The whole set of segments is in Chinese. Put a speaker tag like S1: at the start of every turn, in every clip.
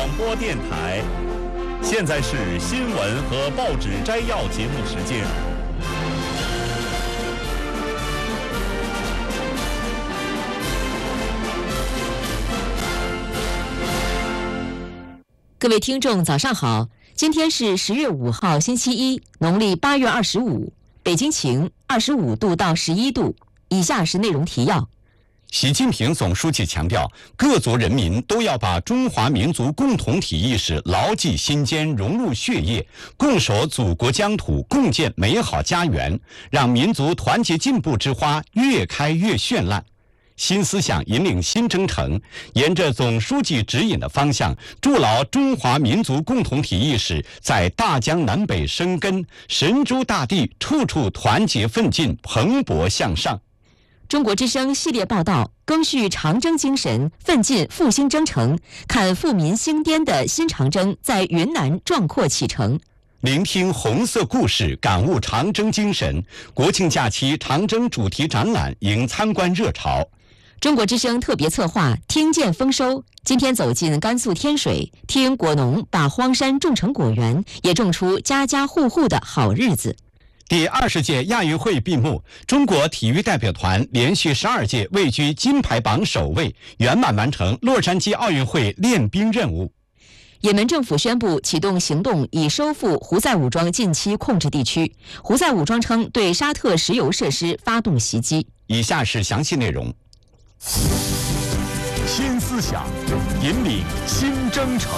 S1: 广播电台。现在是新闻和报纸摘要节目时间。
S2: 各位听众，早上好！今天是10月5号，星期一，农历8月25，北京晴，25度到11度。以下是内容提要。
S3: 习近平总书记强调，各族人民都要把中华民族共同体意识牢记心间，融入血液，共守祖国疆土，共建美好家园，让民族团结进步之花越开越绚烂。新思想引领新征程，沿着总书记指引的方向，筑牢中华民族共同体意识在大江南北生根，神州大地处处团结奋进，蓬勃向上。
S2: 中国之声系列报道，赓续长征精神，奋进复兴征程，看富民兴颠的新长征在云南壮阔启程。
S3: 聆听红色故事，感悟长征精神。国庆假期长征主题展览迎参观热潮。
S2: 中国之声特别策划听见丰收，今天走进甘肃天水，听果农把荒山种成果园，也种出家家户户的好日子。
S3: 第20届亚运会闭幕，中国体育代表团连续12届位居金牌榜首位，圆满完成洛杉矶奥运会练兵任务。
S2: 也门政府宣布启动行动，以收复胡塞武装近期控制地区。胡塞武装称对沙特石油设施发动袭击。
S3: 以下是详细内容。
S1: 新思想引领新征程。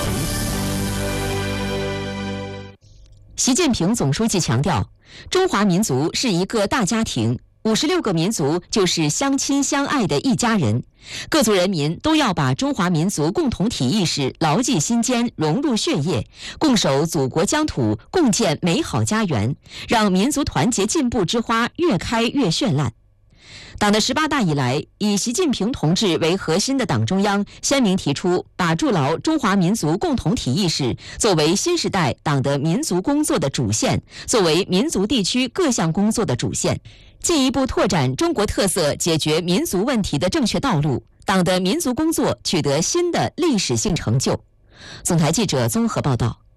S2: 习近平总书记强调，中华民族是一个大家庭，56个民族就是相亲相爱的一家人，各族人民都要把中华民族共同体意识牢记心间，融入血液，共守祖国疆土，共建美好家园，让民族团结进步之花越开越绚烂。党的18大以来，以习近平同志为核心的党中央鲜明提出，把筑牢中华民族共同体意识作为新时代党的民族工作的主线，作为民族地区各项工作的主线，进一步拓展中国特色解决民族问题的正确道路，党的民族工作取得新的历史性成就。总台记者综合报道。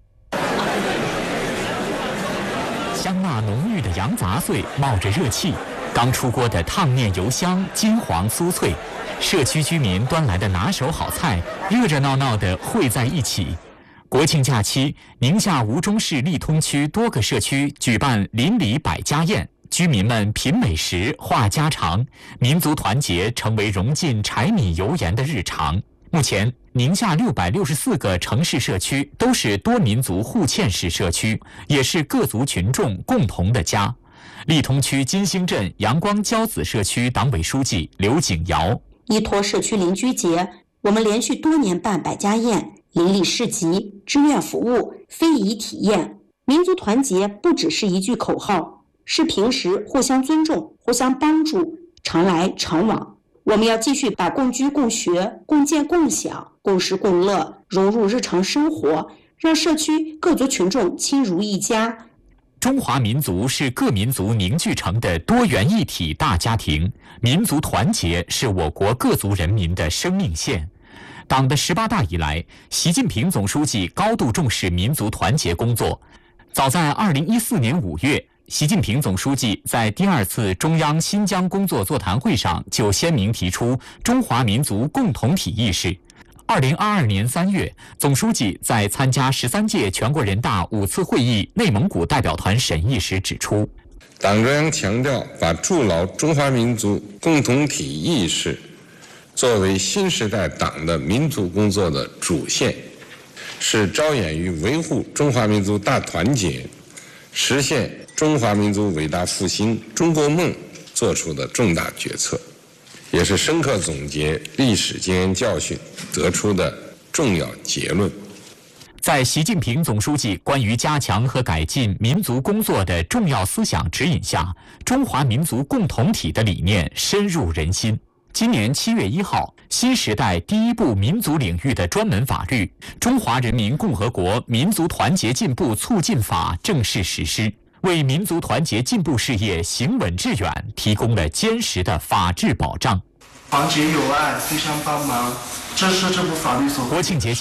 S4: 香辣浓郁的羊杂碎冒着热气，刚出锅的烫面油香金黄酥脆，社区居民端来的拿手好菜热热闹闹地汇在一起。国庆假期，宁夏吴忠市利通区多个社区举办邻里百家宴，居民们品美食话家常，民族团结成为融进柴米油盐的日常。目前，宁夏664个城市社区都是多民族互嵌式社区，也是各族群众共同的家。利通区金星镇阳光骄子社区党委书记刘景尧：
S5: 依托社区邻居节，我们连续多年办百家宴、邻里市集、志愿服务、非遗体验。民族团结不只是一句口号，是平时互相尊重、互相帮助，常来常往。我们要继续把共居共学、共建共享、共食共乐融入日常生活，让社区各族群众亲如一家。
S4: 中华民族是各民族凝聚成的多元一体大家庭，民族团结是我国各族人民的生命线。党的18大以来，习近平总书记高度重视民族团结工作。早在2014年5月，习近平总书记在第2次中央新疆工作座谈会上就鲜明提出中华民族共同体意识。2022年3月，总书记在参加13届全国人大5次会议内蒙古代表团审议时指出，
S6: 党中央强调把筑牢中华民族共同体意识作为新时代党的民族工作的主线，是着眼于维护中华民族大团结、实现中华民族伟大复兴中国梦做出的重大决策，也是深刻总结历史经验教训得出的重要结论。
S4: 在习近平总书记关于加强和改进民族工作的重要思想指引下，中华民族共同体的理念深入人心。今年7月1号，新时代第一部民族领域的专门法律《中华人民共和国民族团结进步促进法》正式实施，为民族团结进步事业行稳致远提供了坚实的法治保障。
S7: 团结友爱，互相帮忙，这是这部法律所。
S4: 国庆节前，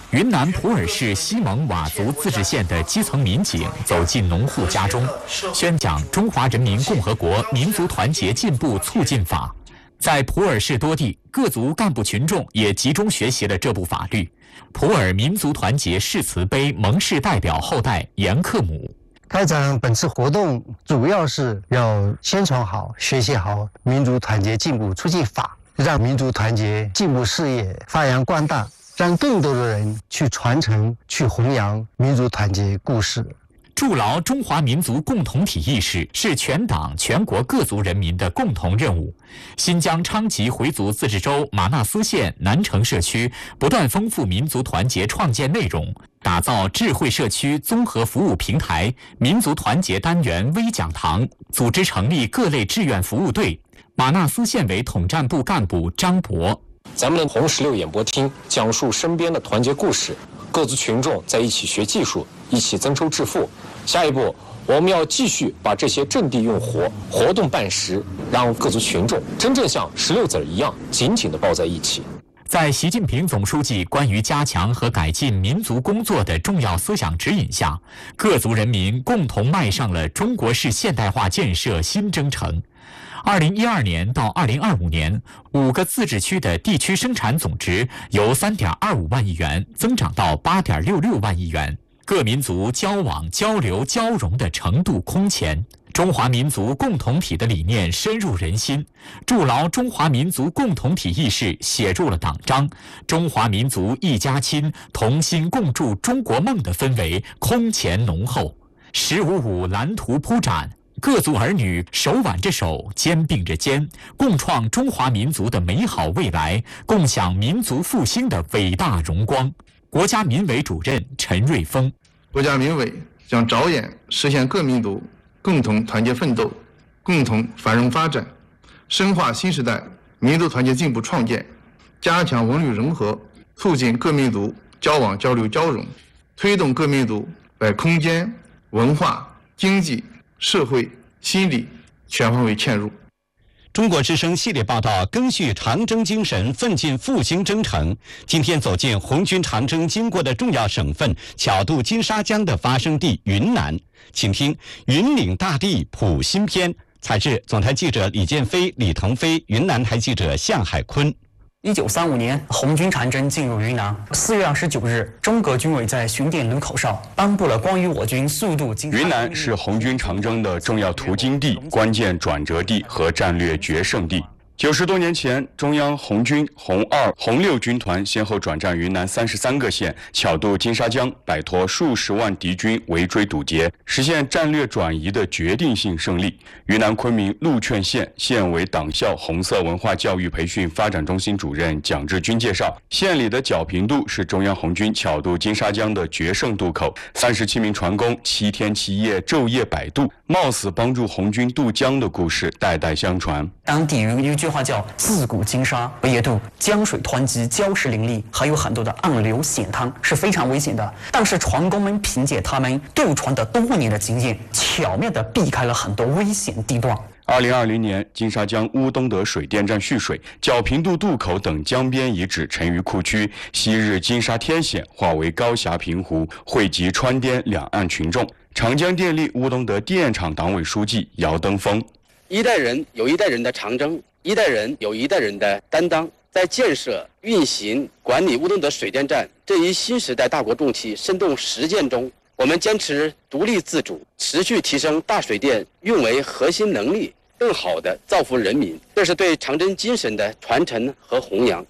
S4: 云南普洱市西蒙佤族自治县的基层民警走进农户家中，宣讲《中华人民共和国民族团结进步促进法》。在普洱市多地，各族干部群众也集中学习了这部法律。普洱民族团结誓词碑蒙氏代表后代严克姆。
S7: 开展本次活动主要是要宣传好、学习好《民族团结进步促进法》，让民族团结进步事业发扬光大，让更多的人去传承、去弘扬民族团结故事。
S4: 筑牢中华民族共同体意识是全党全国各族人民的共同任务。新疆昌吉回族自治州玛纳斯县南城社区不断丰富民族团结创建内容，打造智慧社区综合服务平台、民族团结单元微讲堂，组织成立各类志愿服务队。玛纳斯县委统战部干部张博：
S8: 咱们的红16演播厅讲述身边的团结故事，各族群众在一起学技术，一起增收致富。下一步，我们要继续把这些阵地用活，活动办实，让各族群众真正像16子一样紧紧地抱在一起。
S4: 在习近平总书记关于加强和改进民族工作的重要思想指引下，各族人民共同迈上了中国式现代化建设新征程。2012年到2025年，5个自治区的地区生产总值由3.25万亿元增长到8.66万亿元，各民族交往、交流、交融的程度空前。中华民族共同体的理念深入人心，筑牢中华民族共同体意识写入了党章，中华民族一家亲，同心共筑中国梦的氛围空前浓厚。15.5蓝图铺展，各族儿女手挽着手，肩并着肩，共创中华民族的美好未来，共享民族复兴的伟大荣光。国家民委主任陈瑞峰：
S9: 国家民委将着眼实现各民族共同团结奋斗，共同繁荣发展，深化新时代民族团结进步创建，加强文旅融合，促进各民族交往交流交融，推动各民族在空间、文化、经济、社会、心理全方位嵌入。
S3: 中国之声系列报道赓续长征精神，奋进复兴征程。今天走进红军长征经过的重要省份，巧渡金沙江的发生地云南，请听云岭大地谱新篇。采制总台记者李建飞、李腾飞，云南台记者向海坤。
S10: 1935年，红军长征进入云南。4月29日，中革军委在巡甸路口上颁布了关于我军速度金沙。
S11: 云南是红军长征的重要途经地、关键转折地和战略决胜地。90多年前，中央红军红2、红6军团先后转战云南33个县，巧渡金沙江，摆脱数十万敌军围追堵截，实现战略转移的决定性胜利。云南昆明禄劝县县委党校红色文化教育培训发展中心主任蒋志军介绍，县里的皎平渡是中央红军巧渡金沙江的决胜渡口，37名船工7天7夜昼夜摆渡，冒死帮助红军渡江的故事代代相传。
S10: 当地有一句话叫自古金沙不夜渡，江水湍急，礁石林立，还有很多的暗流险滩，是非常危险的。但是船工们凭借他们渡船的多年的经验，巧妙地避开了很多危险地段。
S11: 2020年，金沙江乌东德水电站蓄水，皎平渡渡口等江边遗址沉于库区。昔日金沙天险化为高峡平湖，汇集川滇两岸群众。长江电力乌东德电厂党委书记姚登峰：
S12: 一代人有一代人的长征，一代人有一代人的担当，在建设、运行、管理乌东德水电站这一新时代大国重器生动实践中，我们坚持独立自主，持续提升大水电运维核心能力，更好地造福人民，这是对长征精神的传承和弘扬。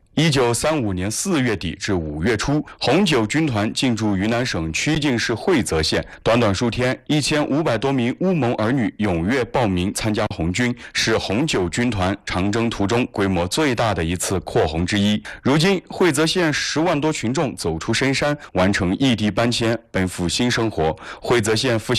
S11: 1935年4月底至5月初，红9军团进驻云南省曲靖市会泽县。短短数天，1500多名乌蒙儿女踊跃报名参加红军，是红9军团长征途中规模最大的一次扩红之一。如今，会泽县10万多群众走出深山，完成异地搬迁，奔赴新生活。会泽县副县